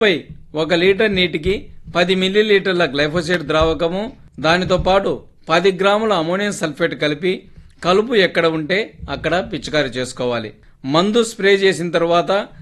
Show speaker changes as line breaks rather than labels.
పై 1 litre నీటికి 10 మిల్లీలీటర్ల glyphosate ద్రావకము, దానితో పాటు 10 గ్రాముల అమోనియం సల్ఫేట్ కలిపి కలుపు ఎక్కడ ఉంటే అక్కడ పిచికారీ చేసుకోవాలి. మందు స్ప్రే చేసిన తర్వాత